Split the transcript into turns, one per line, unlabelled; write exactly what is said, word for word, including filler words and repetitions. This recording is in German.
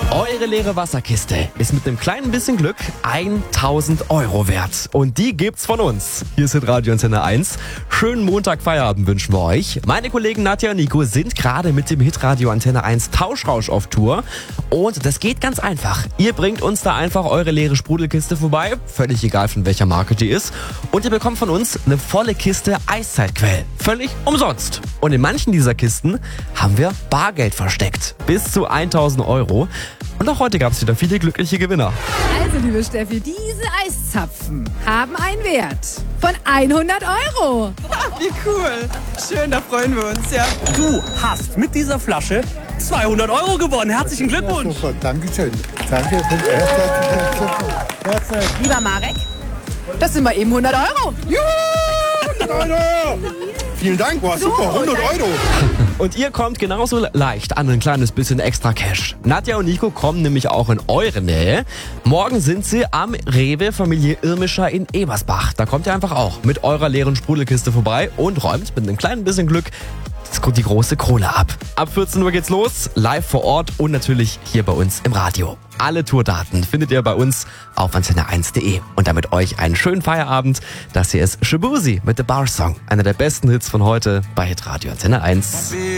Eure leere Wasserkiste ist mit einem kleinen bisschen Glück tausend Euro wert. Und die gibt's von uns. Hier ist Radio Antenne eins. Schönen Montag Feierabend wünschen wir euch. Meine Kollegen Nadja und Nico sind gerade mit dem Hitradio Antenne eins Tauschrausch auf Tour. Und das geht ganz einfach. Ihr bringt uns da einfach eure leere Sprudelkiste vorbei. Völlig egal von welcher Marke die ist. Und ihr bekommt von uns eine volle Kiste Eiszeitquell. Völlig umsonst. Und in manchen dieser Kisten haben wir Bargeld versteckt. Bis zu tausend Euro. Und auch heute gab es wieder viele glückliche Gewinner.
Also, liebe Steffi, diese Eiszapfen haben einen Wert von hundert Euro.
Wie cool. Schön, da freuen wir uns, ja.
Du hast mit dieser Flasche zweihundert Euro gewonnen. Herzlichen Glückwunsch.
Super, danke schön. Danke.
Lieber Marek, das sind mal eben hundert Euro.
Juhu, hundert Euro. Vielen Dank, boah, super, hundert Euro.
Und ihr kommt genauso leicht an ein kleines bisschen extra Cash. Nadja und Nico kommen nämlich auch in eure Nähe. Morgen sind sie am Rewe Familie Irmischer in Ebersbach. Da kommt ihr einfach auch mit eurer leeren Sprudelkiste vorbei und räumt mit einem kleinen bisschen Glück die große Kohle ab. Ab vierzehn Uhr geht's los, live vor Ort und natürlich hier bei uns im Radio. Alle Tourdaten findet ihr bei uns auf antenne eins punkt de. Und damit euch einen schönen Feierabend. Das hier ist Shaboozey mit The Bar Song. Einer der besten Hits von heute bei Hitradio Antenne eins.